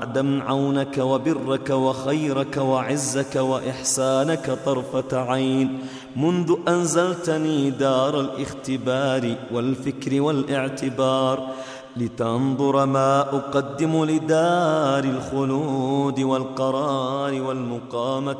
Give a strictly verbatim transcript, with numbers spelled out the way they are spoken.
أعدم عونك وبرك وخيرك وعزك وإحسانك طرفة عين منذ أنزلتني دار الاختبار والفكر والاعتبار لتنظر ما أقدم لدار الخلود والقرار والمقامة